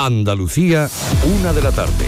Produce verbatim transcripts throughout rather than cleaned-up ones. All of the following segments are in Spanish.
Andalucía, una de la tarde.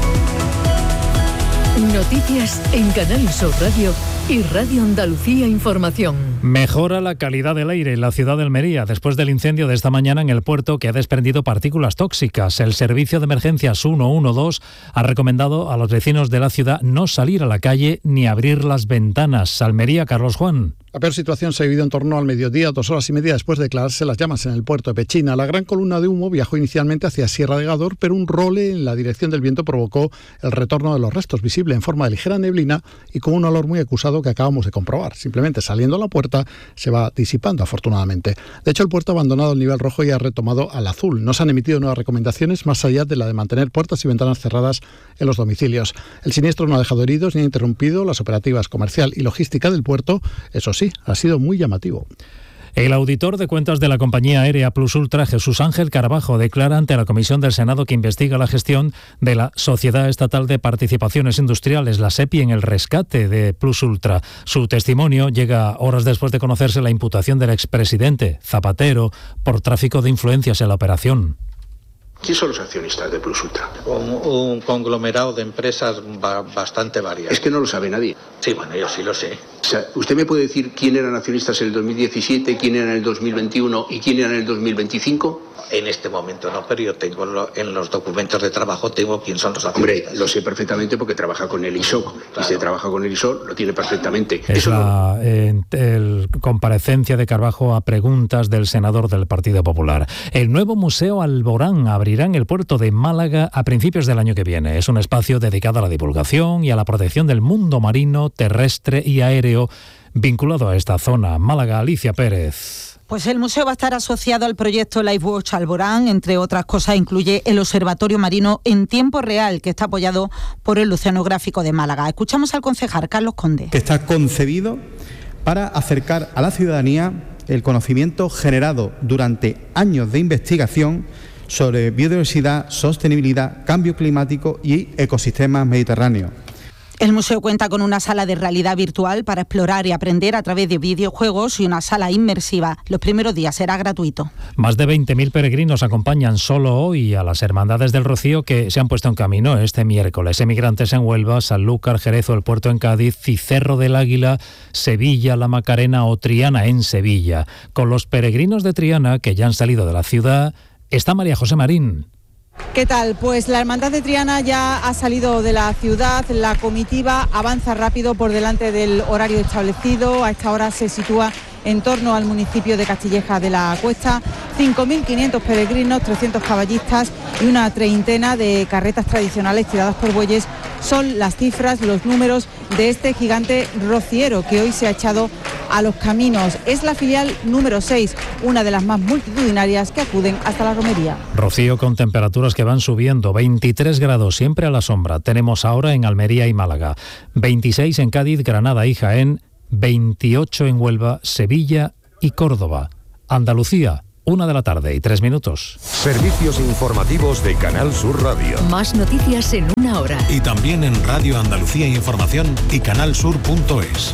Noticias en Canal Sur Radio y Radio Andalucía Información. Mejora la calidad del aire en la ciudad de Almería después del incendio de esta mañana en el puerto que ha desprendido partículas tóxicas. El servicio de emergencias ciento doce ha recomendado a los vecinos de la ciudad no salir a la calle ni abrir las ventanas. Almería, Carlos Juan. La peor situación se ha vivido en torno al mediodía, dos horas y media después de declararse las llamas en el puerto de Pechina. La gran columna de humo viajó inicialmente hacia Sierra de Gádor, pero un role en la dirección del viento provocó el retorno de los restos, visible en forma de ligera neblina y con un olor muy acusado que acabamos de comprobar. Simplemente saliendo a la puerta se va disipando, afortunadamente. De hecho, el puerto ha abandonado el nivel rojo y ha retomado al azul. No se han emitido nuevas recomendaciones más allá de la de mantener puertas y ventanas cerradas en los domicilios. El siniestro no ha dejado heridos ni ha interrumpido las operativas comercial y logística del puerto, eso sí, ha sido muy llamativo. El auditor de cuentas de la compañía aérea Plus Ultra, Jesús Ángel Carabajo, declara ante la Comisión del Senado que investiga la gestión de la Sociedad Estatal de Participaciones Industriales, la SEPI, en el rescate de Plus Ultra. Su testimonio llega horas después de conocerse la imputación del expresidente Zapatero por tráfico de influencias en la operación. ¿Quién son los accionistas de Plus Ultra? Un, un conglomerado de empresas ba- bastante variadas. Es que no lo sabe nadie. Sí, bueno, yo sí lo sé. O sea, ¿usted me puede decir quién eran accionistas en el dos mil diecisiete, quién eran en el dos mil veintiuno y quién eran en el dos mil veinticinco? En este momento no, pero yo tengo lo, en los documentos de trabajo tengo quién son los accionistas. Hombre, lo sé perfectamente porque trabaja con el I S O C. Claro. Y si trabaja con el I S O C, lo tiene perfectamente. Es Eso la no... eh, el comparecencia de Carbajo a preguntas del senador del Partido Popular. El nuevo Museo Alborán abrirá en el puerto de Málaga a principios del año que viene. Es un espacio dedicado a la divulgación y a la protección del mundo marino, terrestre y aéreo vinculado a esta zona. Málaga, Alicia Pérez. Pues el museo va a estar asociado al proyecto LifeWatch Alborán. Entre otras cosas, incluye el observatorio marino en tiempo real, que está apoyado por el Oceanográfico de Málaga. Escuchamos al concejal Carlos Conde. Que está concebido para acercar a la ciudadanía el conocimiento generado durante años de investigación sobre biodiversidad, sostenibilidad, cambio climático y ecosistemas mediterráneos. El museo cuenta con una sala de realidad virtual para explorar y aprender a través de videojuegos y una sala inmersiva. Los primeros días será gratuito. Más de veinte mil peregrinos acompañan solo hoy a las Hermandades del Rocío que se han puesto en camino este miércoles. Emigrantes en Huelva, Sanlúcar, Jerez o el Puerto en Cádiz, Cerro del Águila, Sevilla, La Macarena o Triana en Sevilla. Con los peregrinos de Triana que ya han salido de la ciudad está María José Marín. ¿Qué tal? Pues la Hermandad de Triana ya ha salido de la ciudad, la comitiva avanza rápido por delante del horario establecido, a esta hora se sitúa en torno al municipio de Castilleja de la Cuesta, cinco mil quinientos peregrinos, trescientos caballistas y una treintena de carretas tradicionales tiradas por bueyes son las cifras, los números de este gigante rociero que hoy se ha echado a los caminos. Es la filial número seis, una de las más multitudinarias que acuden hasta la romería. Rocío con temperaturas que van subiendo, veintitrés grados siempre a la sombra. Tenemos ahora en Almería y Málaga, veintiséis en Cádiz, Granada y Jaén, veintiocho en Huelva, Sevilla y Córdoba. Andalucía, una de la tarde y tres minutos. Servicios informativos de Canal Sur Radio. Más noticias en una hora. Y también en Radio Andalucía Información y canalsur punto es.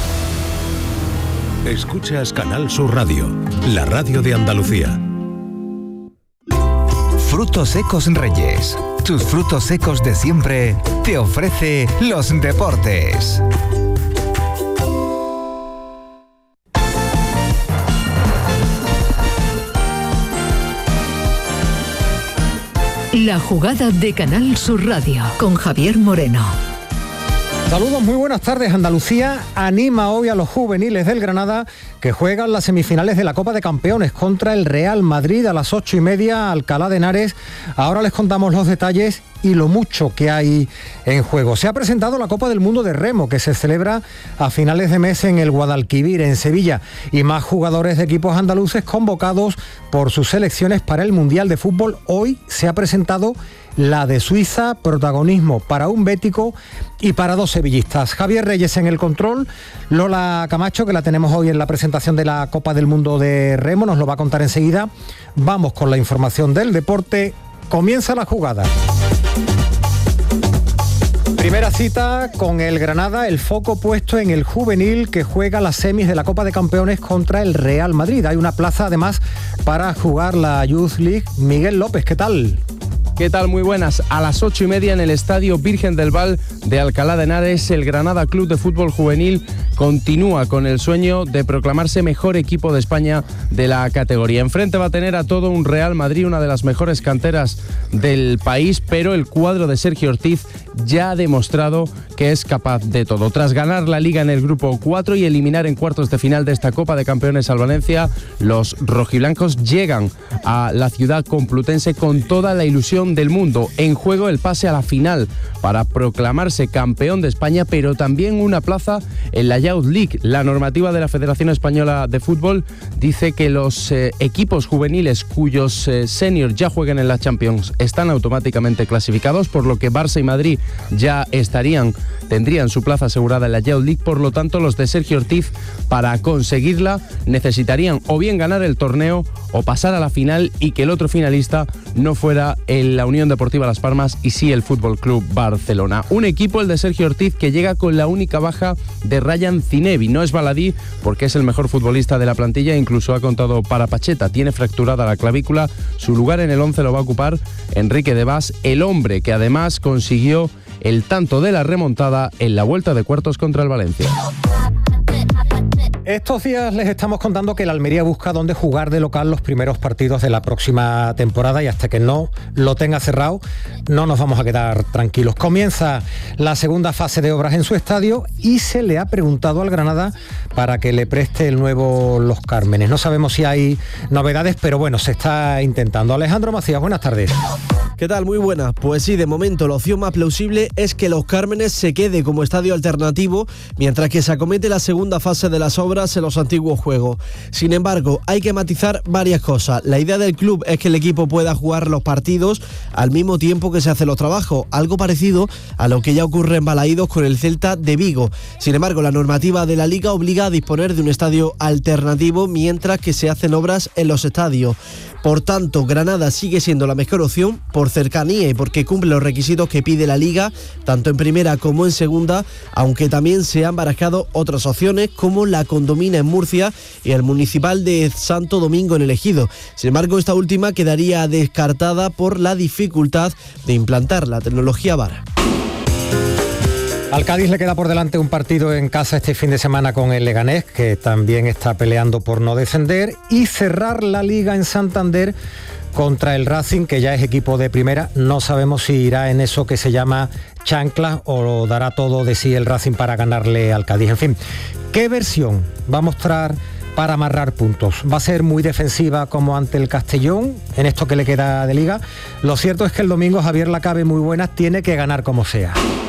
Escuchas Canal Sur Radio, la radio de Andalucía. Frutos Secos Reyes. Tus frutos secos de siempre te ofrece los deportes. La jugada de Canal Sur Radio con Javier Moreno. Saludos, muy buenas tardes. Andalucía anima hoy a los juveniles del Granada que juegan las semifinales de la Copa de Campeones contra el Real Madrid a las ocho y media, Alcalá de Henares. Ahora les contamos los detalles y lo mucho que hay en juego. Se ha presentado la Copa del Mundo de Remo, que se celebra a finales de mes en el Guadalquivir, en Sevilla, y más jugadores de equipos andaluces convocados por sus selecciones para el Mundial de Fútbol. Hoy se ha presentado la de Suiza, protagonismo para un bético y para dos sevillistas. Javier Reyes en el control, Lola Camacho, que la tenemos hoy en la presentación de la Copa del Mundo de Remo, nos lo va a contar enseguida. Vamos con la información del deporte. Comienza la jugada. Primera cita con el Granada, el foco puesto en el juvenil que juega las semis de la Copa de Campeones contra el Real Madrid. Hay una plaza además para jugar la Youth League. Miguel López, ¿qué tal? ¿Qué tal? Muy buenas. A las ocho y media en el Estadio Virgen del Val de Alcalá de Henares, el Granada Club de Fútbol Juvenil continúa con el sueño de proclamarse mejor equipo de España de la categoría. Enfrente va a tener a todo un Real Madrid, una de las mejores canteras del país, pero el cuadro de Sergio Ortiz ya ha demostrado que es capaz de todo. Tras ganar la Liga en el grupo cuatro y eliminar en cuartos de final de esta Copa de Campeones al Valencia, los rojiblancos llegan a la ciudad complutense con toda la ilusión del mundo. En juego el pase a la final para proclamarse campeón de España, pero también una plaza en la Youth League. La normativa de la Federación Española de Fútbol dice que los eh, equipos juveniles cuyos eh, seniors ya jueguen en la Champions están automáticamente clasificados, por lo que Barça y Madrid ya estarían, tendrían su plaza asegurada en la Youth League. Por lo tanto, los de Sergio Ortiz, para conseguirla, necesitarían o bien ganar el torneo o pasar a la final, y que el otro finalista no fuera el la Unión Deportiva Las Palmas y sí el Fútbol Club Barcelona. Un equipo, el de Sergio Ortiz, que llega con la única baja de Ryan Zinebi. No es baladí porque es el mejor futbolista de la plantilla e incluso ha contado para Pacheta. Tiene fracturada la clavícula. Su lugar en el once lo va a ocupar Enrique de Bas, el hombre que además consiguió el tanto de la remontada en la vuelta de cuartos contra el Valencia. Estos días les estamos contando que el Almería busca dónde jugar de local los primeros partidos de la próxima temporada, y hasta que no lo tenga cerrado no nos vamos a quedar tranquilos. Comienza la segunda fase de obras en su estadio y se le ha preguntado al Granada para que le preste el nuevo Los Cármenes. No sabemos si hay novedades, pero bueno, se está intentando. Alejandro Macías, buenas tardes. ¿Qué tal? Muy buenas. Pues sí, de momento la opción más plausible es que Los Cármenes se quede como estadio alternativo mientras que se acomete la segunda fase de las obras en los antiguos juegos. Sin embargo, hay que matizar varias cosas. La idea del club es que el equipo pueda jugar los partidos al mismo tiempo que se hacen los trabajos, algo parecido a lo que ya ocurre en Balaídos con el Celta de Vigo. Sin embargo, la normativa de la Liga obliga a disponer de un estadio alternativo mientras que se hacen obras en los estadios. Por tanto, Granada sigue siendo la mejor opción por cercanía y porque cumple los requisitos que pide la Liga, tanto en primera como en segunda, aunque también se han barajado otras opciones como la Condomina en Murcia y el Municipal de Santo Domingo en el Ejido. Sin embargo, esta última quedaría descartada por la dificultad de implantar la tecnología V A R. Al Cádiz le queda por delante un partido en casa este fin de semana con el Leganés, que también está peleando por no descender, y cerrar la Liga en Santander contra el Racing, que ya es equipo de primera. No sabemos si irá en eso que se llama chanclas o dará todo de sí el Racing para ganarle al Cádiz. En fin, ¿qué versión va a mostrar para amarrar puntos? ¿Va a ser muy defensiva como ante el Castellón en esto que le queda de Liga? Lo cierto es que el domingo Javier Lacabe, muy buenas, tiene que ganar como sea.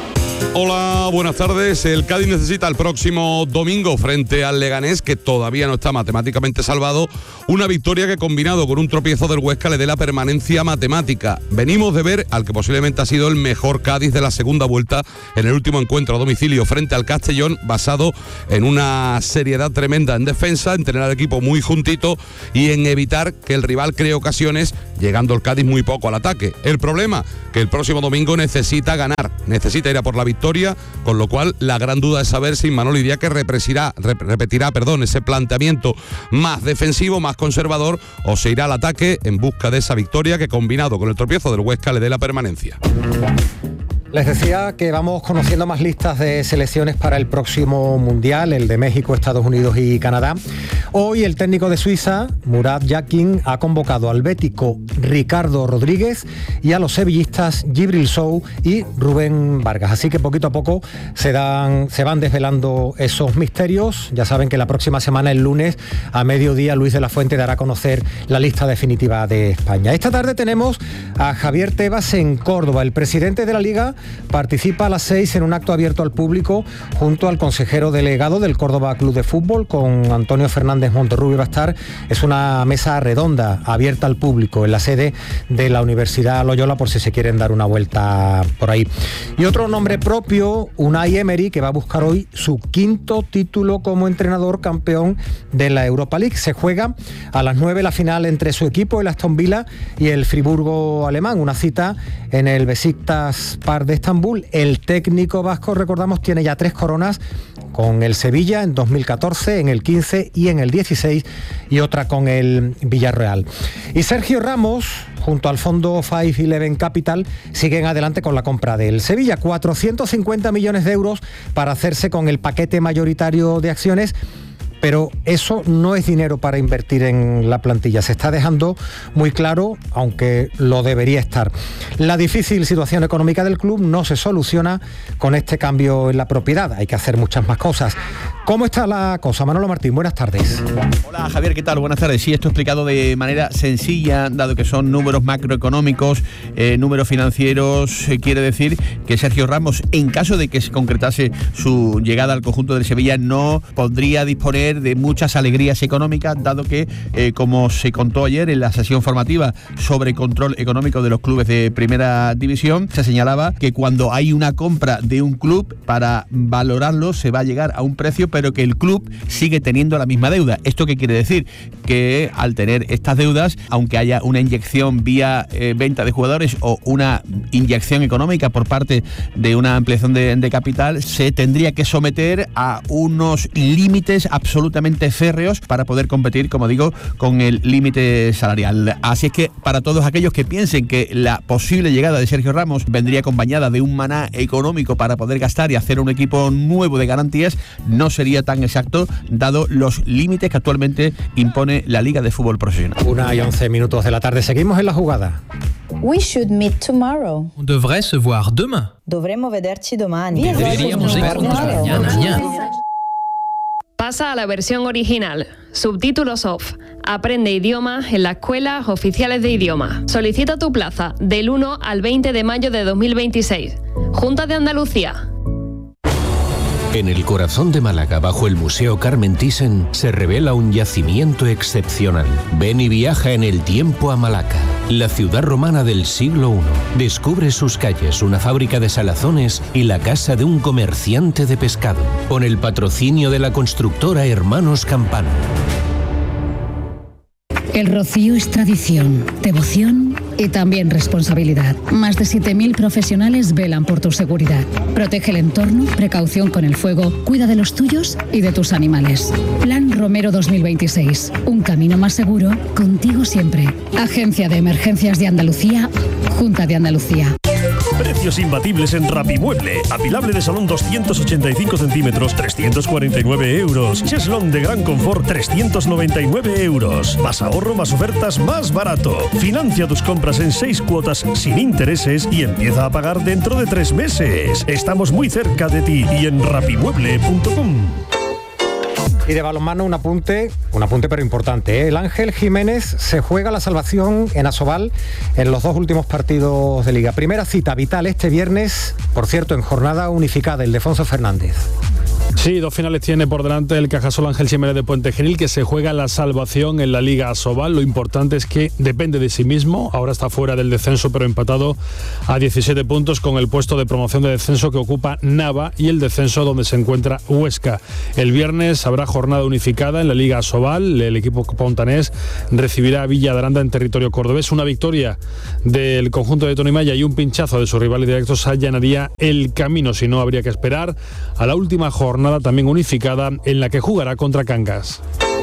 Hola, buenas tardes. El Cádiz necesita el próximo domingo frente al Leganés, que todavía no está matemáticamente salvado, una victoria que, combinado con un tropiezo del Huesca, le dé la permanencia matemática. Venimos de ver al que posiblemente ha sido el mejor Cádiz de la segunda vuelta en el último encuentro a domicilio frente al Castellón, basado en una seriedad tremenda en defensa, en tener al equipo muy juntito y en evitar que el rival cree ocasiones, llegando el Cádiz muy poco al ataque. El problema, que el próximo domingo necesita ganar, necesita ir a por la victoria, con lo cual la gran duda es saber si Manolo Idiáquez repetirá, repetirá perdón, ese planteamiento más defensivo, más conservador, o se irá al ataque en busca de esa victoria que, combinado con el tropiezo del Huesca, le dé la permanencia. Les decía que vamos conociendo más listas de selecciones para el próximo Mundial, el de México, Estados Unidos y Canadá. Hoy el técnico de Suiza, Murat Yakin, ha convocado al bético Ricardo Rodríguez y a los sevillistas Djibril Sow y Rubén Vargas. Así que poquito a poco se, dan, se van desvelando esos misterios. Ya saben que la próxima semana, el lunes, a mediodía, Luis de la Fuente dará a conocer la lista definitiva de España. Esta tarde tenemos a Javier Tebas en Córdoba. El presidente de la Liga participa a las seis en un acto abierto al público junto al consejero delegado del Córdoba Club de Fútbol, con Antonio Fernández Monterrubio va a estar. Es una mesa redonda abierta al público en la sede de la Universidad Loyola, por si se quieren dar una vuelta por ahí. Y otro nombre propio, Unai Emery, que va a buscar hoy su quinto título como entrenador, campeón de la Europa League. Se juega a las nueve la final entre su equipo, el Aston Villa, y el Friburgo alemán, una cita en el Besiktas Park de Estambul. El técnico vasco, recordamos, tiene ya tres coronas con el Sevilla en dos mil catorce, en el quince y en el dieciséis, y otra con el Villarreal. Y Sergio Ramos junto al fondo Five Eleven Capital, siguen adelante con la compra del Sevilla. cuatrocientos cincuenta millones de euros para hacerse con el paquete mayoritario de acciones. Pero eso no es dinero para invertir en la plantilla. Se está dejando muy claro, aunque lo debería estar. La difícil situación económica del club no se soluciona con este cambio en la propiedad. Hay que hacer muchas más cosas. ¿Cómo está la cosa? Manolo Martín, buenas tardes. Hola Javier, ¿qué tal? Buenas tardes. Sí, esto explicado de manera sencilla, dado que son números macroeconómicos, eh, números financieros, eh, quiere decir que Sergio Ramos, en caso de que se concretase su llegada al conjunto del Sevilla, no podría disponer de muchas alegrías económicas, dado que, eh, como se contó ayer en la sesión formativa sobre control económico de los clubes de primera división, se señalaba que cuando hay una compra de un club, para valorarlo se va a llegar a un precio, pero que el club sigue teniendo la misma deuda. ¿Esto qué quiere decir? Que al tener estas deudas, aunque haya una inyección vía eh, venta de jugadores o una inyección económica por parte de una ampliación de, de capital, se tendría que someter a unos límites absolutamente férreos para poder competir, como digo, con el límite salarial. Así es que para todos aquellos que piensen que la posible llegada de Sergio Ramos vendría acompañada de un maná económico para poder gastar y hacer un equipo nuevo de garantías, no sería tan exacto, dado los límites que actualmente impone la Liga de Fútbol Profesional. Una y once minutos de la tarde. Seguimos en la jugada. We should meet tomorrow. On devrait se voir demain. Dovremmo vederci domani. Deberíamos vernos mañana. Pasa a la versión original. Subtítulos off. Aprende idiomas en las escuelas oficiales de idioma. Solicita tu plaza del uno al veinte de mayo de dos mil veintiséis. Junta de Andalucía. En el corazón de Málaga, bajo el Museo Carmen Thyssen, se revela un yacimiento excepcional. Ven y viaja en el tiempo a Malaca, la ciudad romana del siglo primero. Descubre sus calles, una fábrica de salazones y la casa de un comerciante de pescado, con el patrocinio de la constructora Hermanos Campano. El rocío es tradición, devoción y también responsabilidad. Más de siete mil profesionales velan por tu seguridad. Protege el entorno, precaución con el fuego, cuida de los tuyos y de tus animales. Plan Romero dos mil veintiséis. Un camino más seguro, contigo siempre. Agencia de Emergencias de Andalucía, Junta de Andalucía. Precios imbatibles en Rapimueble. Apilable de salón doscientos ochenta y cinco centímetros, trescientos cuarenta y nueve euros. Cheslón de gran confort, trescientos noventa y nueve euros. Más ahorro, más ofertas, más barato. Financia tus compras en seis cuotas sin intereses y empieza a pagar dentro de tres meses. Estamos muy cerca de ti y en rapimueble punto com. Y de balonmano un apunte, un apunte pero importante, ¿eh? El Ángel Jiménez se juega la salvación en Asobal en los dos últimos partidos de Liga. Primera cita vital este viernes, por cierto, en jornada unificada, el Ildefonso Fernández. Sí, dos finales tiene por delante el Cajasol Ángel Jiménez de Puente Genil, que se juega la salvación en la Liga Asobal. Lo importante es que depende de sí mismo. Ahora está fuera del descenso, pero empatado a diecisiete puntos con el puesto de promoción de descenso que ocupa Nava y el descenso donde se encuentra Huesca. El viernes habrá jornada unificada en la Liga Asobal. El equipo pontanés recibirá a Villa de Aranda en territorio cordobés. Una victoria del conjunto de Tony Maya y un pinchazo de sus rivales directos allanaría el camino. Si no, habría que esperar a la última jornada también unificada en la que jugará contra Cangas.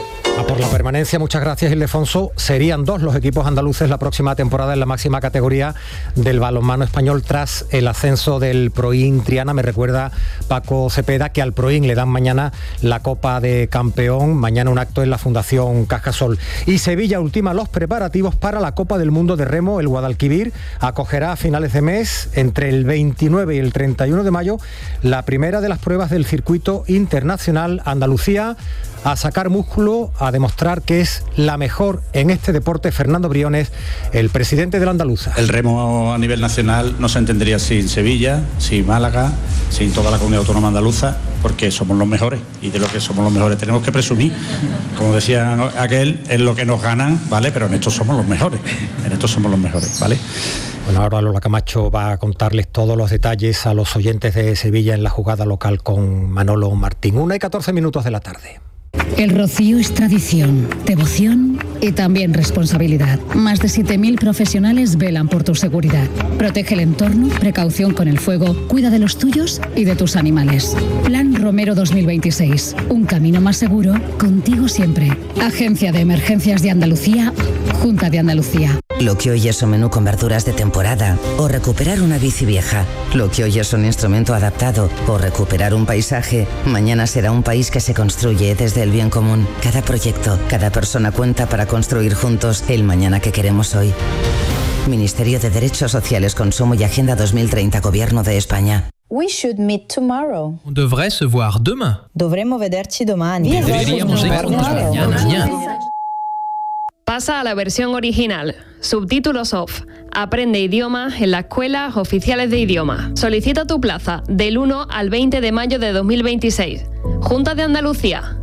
A por la permanencia, muchas gracias Ildefonso. Serían dos los equipos andaluces la próxima temporada en la máxima categoría del balonmano español tras el ascenso del Proin Triana. Me recuerda Paco Cepeda que al Proin le dan mañana la Copa de Campeón, mañana un acto en la Fundación Cajasol. Y Sevilla ultima los preparativos para la Copa del Mundo de Remo. El Guadalquivir acogerá a finales de mes, entre el veintinueve y el treinta y uno de mayo, la primera de las pruebas del circuito internacional. Andalucía a sacar músculo, a demostrar que es la mejor en este deporte. Fernando Briones, el presidente de la Andaluza. El remo a nivel nacional no se entendería sin Sevilla, sin Málaga, sin toda la comunidad autónoma andaluza, porque somos los mejores, y de lo que somos los mejores tenemos que presumir. Como decía aquel, es lo que nos ganan, ¿vale? Pero en esto somos los mejores, en esto somos los mejores, ¿vale? Bueno, ahora Lola Camacho va a contarles todos los detalles a los oyentes de Sevilla en la jugada local con Manolo Martín. Una y catorce minutos de la tarde. El rocío es tradición, devoción y también responsabilidad. Más de siete mil profesionales velan por tu seguridad. Protege el entorno, precaución con el fuego, cuida de los tuyos y de tus animales. Plan Romero dos mil veintiséis. Un camino más seguro, contigo siempre. Agencia de Emergencias de Andalucía, Junta de Andalucía. lo que hoy es un menú con verduras de temporada, o recuperar una bici vieja, lo que hoy es un instrumento adaptado, o recuperar un paisaje, mañana será un país que se construye desde el bien común. Cada proyecto, cada persona cuenta para construir juntos el mañana que queremos hoy. Ministerio de Derechos Sociales, Consumo y Agenda dos mil treinta, Gobierno de España. We should meet tomorrow. On devrait se voir demain. Dovremmo vederci domani. Deberíamos vernos mañana. Pasa a la versión original. Subtítulos off. Aprende idiomas en las escuelas oficiales de idioma. Solicita tu plaza del uno al veinte de mayo de dos mil veintiséis. Junta de Andalucía.